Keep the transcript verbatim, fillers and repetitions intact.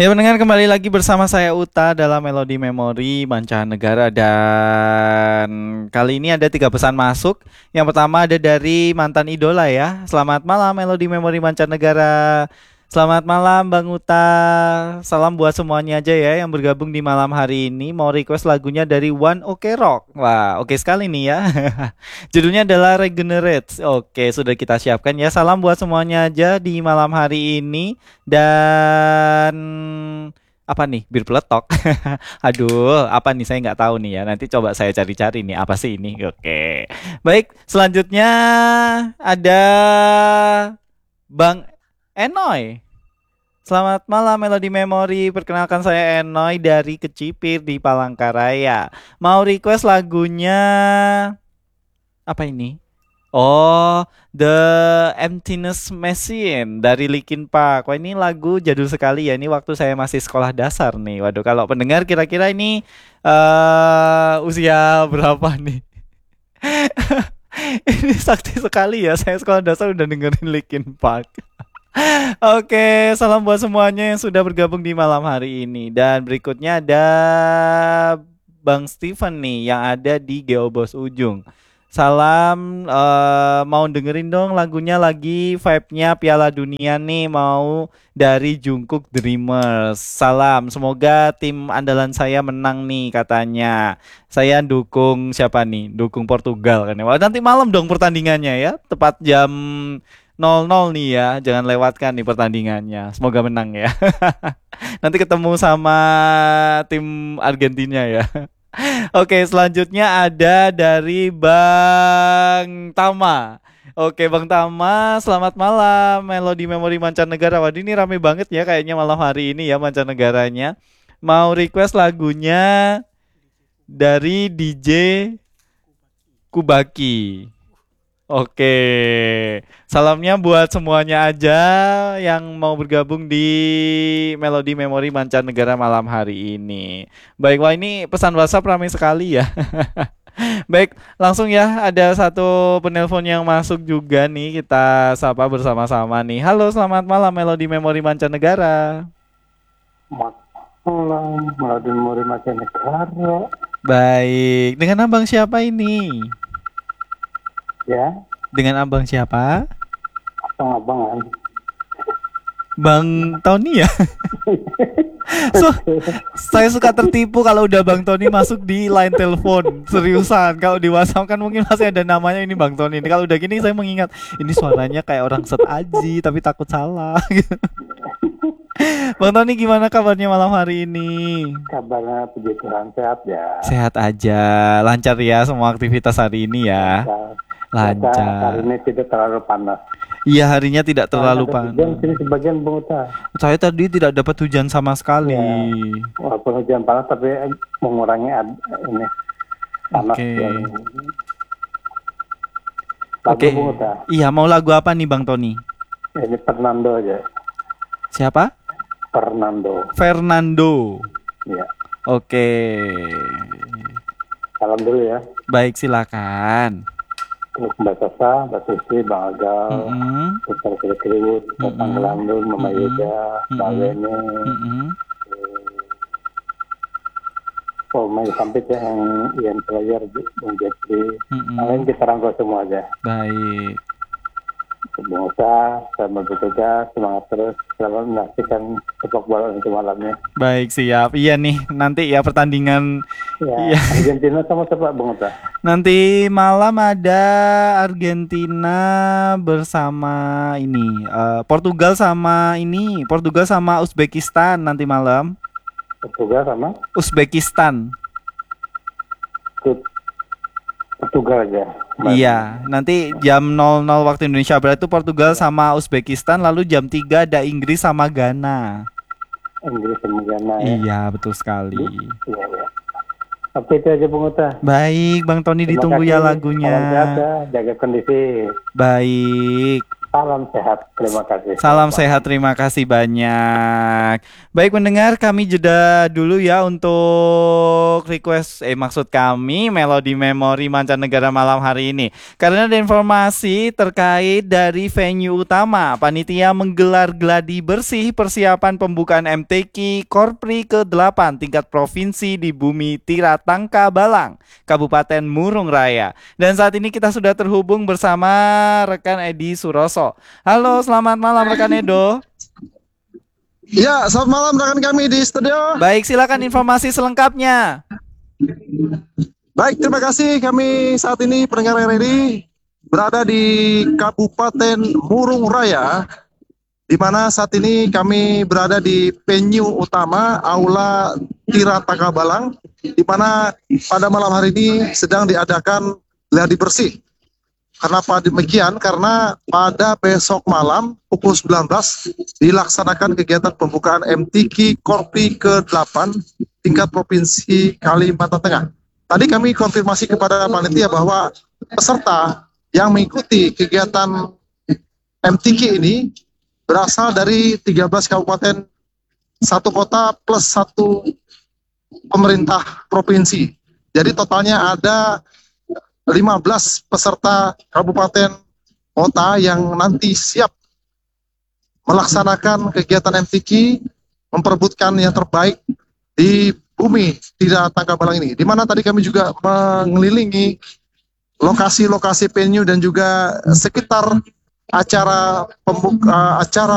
Ya pendengar, kembali lagi bersama saya Uta dalam Melodi Memori Mancanegara. Dan kali ini ada tiga pesan masuk. Yang pertama ada dari mantan idola ya. Selamat malam Melodi Memori Mancanegara. Selamat malam Bang Uta. Salam buat semuanya aja ya yang bergabung di malam hari ini. Mau request lagunya dari One Ok Rock. Wah, oke sekali nih ya. Judulnya adalah Regenerate. Oke, sudah kita siapkan ya. Salam buat semuanya aja di malam hari ini. Dan apa nih? Bir peletok. Aduh, apa nih? Saya nggak tahu nih ya. Nanti coba saya cari-cari nih. Apa sih ini? Oke. Baik, selanjutnya ada Bang Enoy. Selamat malam Melodi Memori. Perkenalkan saya Enoy dari Kecipir di Palangkaraya. Mau request lagunya apa ini? Oh, The Emptiness Machine dari Linkin Park. Wah, ini lagu jadul sekali ya. Ini waktu saya masih sekolah dasar nih. Waduh, kalau pendengar kira-kira ini eh usia berapa nih? Ini sakti sekali ya. Saya sekolah dasar udah dengerin Linkin Park. Oke, salam buat semuanya yang sudah bergabung di malam hari ini. Dan berikutnya ada Bang Steven nih yang ada di Geobos Ujung. Salam, eh, mau dengerin dong lagunya lagi vibe-nya Piala Dunia nih, mau dari Jungkook Dreamers. Salam, semoga tim andalan saya menang nih katanya. Saya dukung siapa nih? Dukung Portugal kan ya. Wah, nanti malam dong pertandingannya ya, tepat jam nol nol nih ya. Jangan lewatkan nih pertandingannya. Semoga menang ya. Nanti ketemu sama tim Argentina ya. Oke, selanjutnya ada dari Bang Tama. Oke, Bang Tama, selamat malam Melodi Memori Mancanegara. Waduh, ini rame banget ya kayaknya malam hari ini ya mancanegaranya. Mau request lagunya dari D J Kubaki. Oke, salamnya buat semuanya aja yang mau bergabung di Melodi Memori Mancanegara malam hari ini. Baik, wah ini pesan WhatsApp ramai sekali ya. Baik, langsung ya ada satu penelpon yang masuk juga nih, kita sapa bersama-sama nih. Halo, selamat malam Melodi Memori Mancanegara. Malam, Melodi Memori Mancanegara. Baik, dengan abang siapa ini? Ya, Dengan abang siapa? abang-abangan. Bang Tony ya? So, saya suka tertipu kalau udah Bang Tony masuk di line telepon. Seriusan, kalau di WhatsApp kan mungkin masih ada namanya ini Bang Tony. Ini kalau udah gini saya mengingat ini suaranya kayak orang set aji tapi takut salah gitu. Bang Tony gimana kabarnya malam hari ini? Kabarnya puji Tuhan sehat ya. Sehat aja, lancar ya semua aktivitas hari ini ya. Lancar. Lancar. Hari ini tidak terlalu panas. Iya, harinya tidak terlalu Hujan panas. sini sebagian Bunguta. Saya tadi tidak dapat hujan sama sekali. Ya, walaupun hujan panas tapi mengurangi ad- ini panas. Oke. yang- Lagu Oke. Bunguta. Iya, mau lagu apa nih Bang Tony? Ini Fernando aja. Siapa? Fernando. Fernando. Ya. Oke. Salam dulu ya. Baik, silakan. Untuk Mbak Sasa, Mbak Susi, Bang Agal, Mm-mm. Putar Kriwut, Mm-mm. Tatang Landung, Mama Mm-mm. Yuda, Mbak Mm-mm. Weni, Mm-mm. oh Maya Sampit ya, yang Ian Player, Bung Jeffrey, Mm-mm. yang lain kita rangkul semua aja. Baik. Bung Usa, selamat bertugas, semangat terus, selamat menyaksikan sepak bola untuk malamnya. Baik, siap. Iya nih, nanti ya pertandingan. Ya, Iya. Argentina sama siapa Bung Usa? Nanti malam ada Argentina bersama ini eh, Portugal sama ini Portugal sama Uzbekistan nanti malam. Portugal sama Uzbekistan. Tut- Portugal aja. Iya, nanti jam nol nol waktu Indonesia Barat itu Portugal sama Uzbekistan, lalu jam tiga ada Inggris sama Ghana. Inggris sama Ghana ya. Iya, betul sekali. Iya, ya. Oke, itu aja Bung Uta. Baik, Bang Tony Terima ditunggu kasih. ya Salam sehat lagunya. ya, jaga kondisi. Baik. Salam sehat, terima kasih. Salam sehat, terima kasih banyak. Baik pendengar, kami jeda dulu ya untuk request, eh maksud kami Melodi Memori Mancanegara malam hari ini. Karena ada informasi terkait dari venue utama. Panitia menggelar gladi bersih persiapan pembukaan M T Q Korpri ke delapan tingkat provinsi di Bumi Tiratangka Balang, Kabupaten Murung Raya. Dan saat ini kita sudah terhubung bersama rekan Edi Suroso. Halo, selamat malam rekan Edo. Ya, selamat malam rekan kami di studio. Baik, silakan informasi selengkapnya. Baik, terima kasih. Kami saat ini pendengar R R I berada di Kabupaten Murung Raya, di mana saat ini kami berada di venue utama Aula Tiratangka Balang, di mana pada malam hari ini sedang diadakan gladi bersih. Kenapa demikian? Karena pada besok malam pukul sembilan belas dilaksanakan kegiatan pembukaan M T Q Korpri ke delapan tingkat Provinsi Kalimantan Tengah. Tadi kami konfirmasi kepada panitia bahwa peserta yang mengikuti kegiatan M T Q ini berasal dari tiga belas kabupaten, satu kota plus satu pemerintah provinsi. Jadi totalnya ada lima belas peserta kabupaten kota yang nanti siap melaksanakan kegiatan M T Q, memperebutkan yang terbaik di Bumi Tiratangka Balang ini. Di mana tadi kami juga mengelilingi lokasi-lokasi venue dan juga sekitar acara pembuka acara